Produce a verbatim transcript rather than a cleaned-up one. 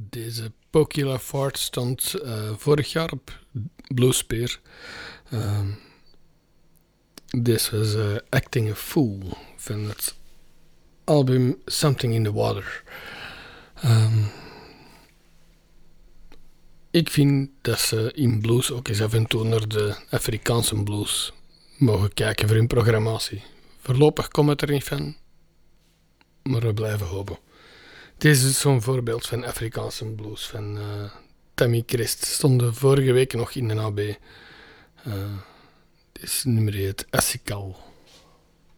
Deze Pokey Lafarte stond uh, vorig jaar op Bluespear. Uh, Dit was uh, Acting a Fool van het album Something in the Water. Um, ik vind dat ze in blues ook eens af en toe naar de Afrikaanse blues mogen kijken voor hun programmatie. Voorlopig komt het er niet van, maar we blijven hopen. Dit is zo'n voorbeeld van Afrikaanse blues van uh, Tammy Christ. Stonden vorige week nog in de A B. Uh, dit is nummer heet Assikal.